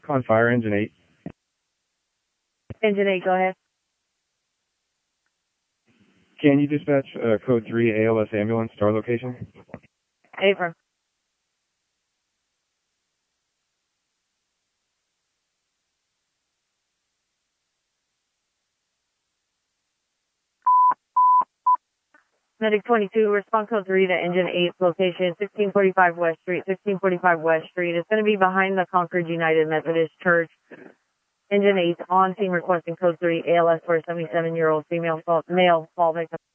Con Fire, Engine 8. Engine 8, go ahead. Can you dispatch code 3 ALS ambulance, star location? Affirm. Medic 22, respond code 3 to Engine 8, location 1645 West Street, 1645 West Street. It's going to be behind the Concord United Methodist Church. Engine 8 on scene requesting code 3 ALS for a 77-year-old male fall victim.